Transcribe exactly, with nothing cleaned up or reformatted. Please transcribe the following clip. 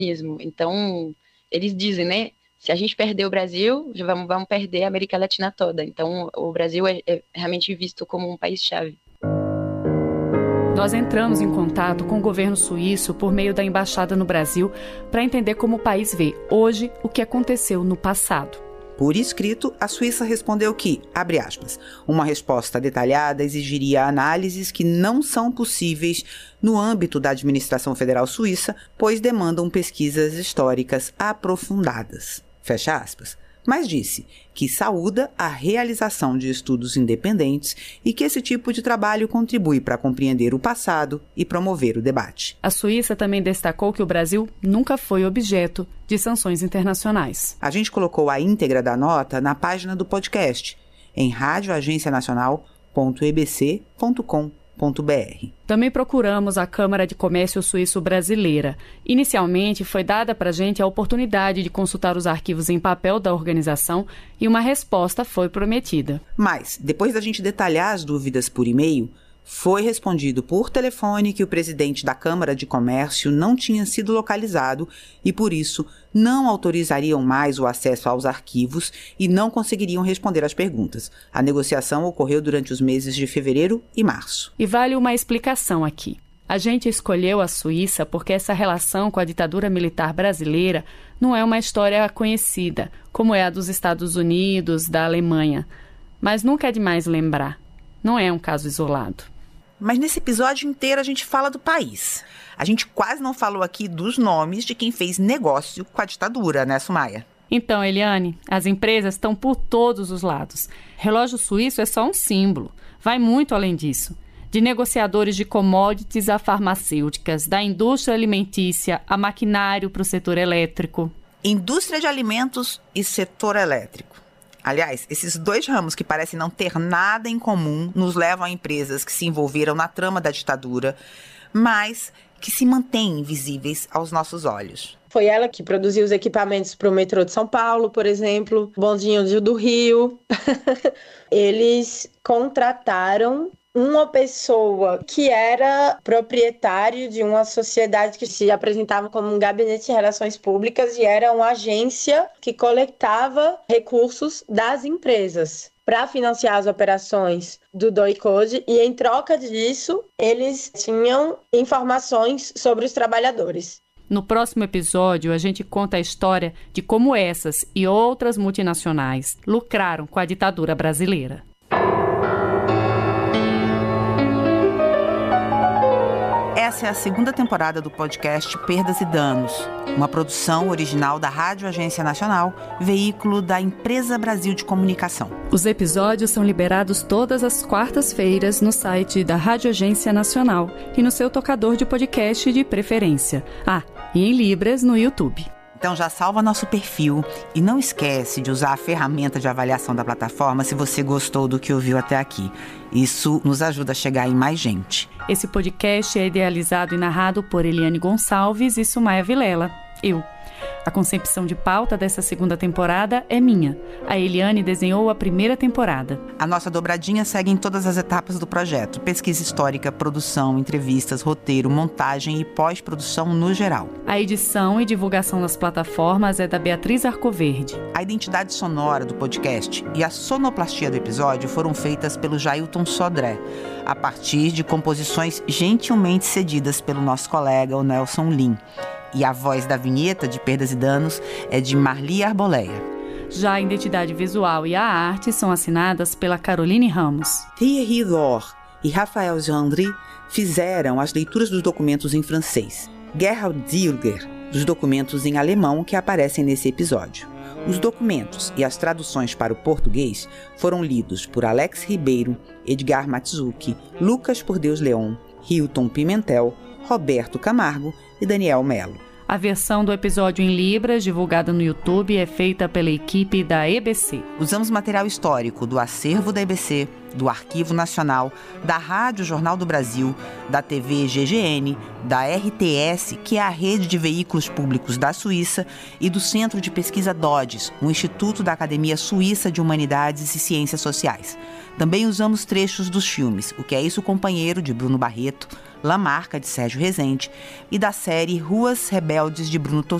mesmo. Então, eles dizem, né? Se a gente perder o Brasil, já vamos, vamos perder a América Latina toda. Então, o Brasil é, é realmente visto como um país-chave. Nós entramos em contato com o governo suíço por meio da embaixada no Brasil para entender como o país vê hoje o que aconteceu no passado. Por escrito, a Suíça respondeu que, abre aspas, uma resposta detalhada exigiria análises que não são possíveis no âmbito da administração federal suíça, pois demandam pesquisas históricas aprofundadas. Fecha aspas. Mas disse que saúda a realização de estudos independentes e que esse tipo de trabalho contribui para compreender o passado e promover o debate. A Suíça também destacou que o Brasil nunca foi objeto de sanções internacionais. A gente colocou a íntegra da nota na página do podcast, em rádio agência nacional ponto e b c ponto com ponto b r. Também procuramos a Câmara de Comércio Suíço Brasileira. Inicialmente, foi dada para a gente a oportunidade de consultar os arquivos em papel da organização e uma resposta foi prometida. Mas, depois da gente detalhar as dúvidas por e-mail, foi respondido por telefone que o presidente da Câmara de Comércio não tinha sido localizado e, por isso, não autorizariam mais o acesso aos arquivos e não conseguiriam responder às perguntas. A negociação ocorreu durante os meses de fevereiro e março. E vale uma explicação aqui. A gente escolheu a Suíça porque essa relação com a ditadura militar brasileira não é uma história conhecida, como é a dos Estados Unidos, da Alemanha. Mas nunca é demais lembrar. Não é um caso isolado. Mas nesse episódio inteiro a gente fala do país. A gente quase não falou aqui dos nomes de quem fez negócio com a ditadura, né, Sumaia? Então, Eliane, as empresas estão por todos os lados. Relógio suíço é só um símbolo. Vai muito além disso. De negociadores de commodities a farmacêuticas, da indústria alimentícia a maquinário para o setor elétrico. Indústria de alimentos e setor elétrico. Aliás, esses dois ramos que parecem não ter nada em comum nos levam a empresas que se envolveram na trama da ditadura, mas que se mantêm invisíveis aos nossos olhos. Foi ela que produziu os equipamentos para o metrô de São Paulo, por exemplo, bondinho do Rio. Eles contrataram uma pessoa que era proprietário de uma sociedade que se apresentava como um gabinete de relações públicas e era uma agência que coletava recursos das empresas para financiar as operações do Doicode, e em troca disso eles tinham informações sobre os trabalhadores. No próximo episódio, a gente conta a história de como essas e outras multinacionais lucraram com a ditadura brasileira. Essa é a segunda temporada do podcast Perdas e Danos, uma produção original da Rádio Agência Nacional, veículo da Empresa Brasil de Comunicação. Os episódios são liberados todas as quartas-feiras no site da Rádio Agência Nacional e no seu tocador de podcast de preferência. Ah, e em Libras no YouTube. Então já salva nosso perfil e não esquece de usar a ferramenta de avaliação da plataforma se você gostou do que ouviu até aqui. Isso nos ajuda a chegar em mais gente. Esse podcast é idealizado e narrado por Eliane Gonçalves e Sumaia Vilela, eu. A concepção de pauta dessa segunda temporada é minha. A Eliane desenhou a primeira temporada. A nossa dobradinha segue em todas as etapas do projeto. Pesquisa histórica, produção, entrevistas, roteiro, montagem e pós-produção no geral. A edição e divulgação nas plataformas é da Beatriz Arcoverde. A identidade sonora do podcast e a sonoplastia do episódio foram feitas pelo Jailton Sodré, a partir de composições gentilmente cedidas pelo nosso colega, o Nelson Lim. E a voz da vinheta de Perdas e Danos é de Marli Arboleia. Já a identidade visual e a arte são assinadas pela Caroline Ramos. Thierry Laure e Raphael Gendry fizeram as leituras dos documentos em francês. Gerhard Dilger, dos documentos em alemão que aparecem nesse episódio. Os documentos e as traduções para o português foram lidos por Alex Ribeiro, Edgar Matsuki, Lucas Por Deus Leon, Hilton Pimentel, Roberto Camargo e Daniel Melo. A versão do episódio em Libras, divulgada no YouTube, é feita pela equipe da E B C. Usamos material histórico do acervo da E B C, do Arquivo Nacional, da Rádio Jornal do Brasil, da T V G G N, da R T S, que é a rede de veículos públicos da Suíça, e do Centro de Pesquisa D O D S, um instituto da Academia Suíça de Humanidades e Ciências Sociais. Também usamos trechos dos filmes O Que É Isso, Companheiro, de Bruno Barreto, La Marca, de Sérgio Rezende, e da série Ruas Rebeldes, de Bruno Torturra.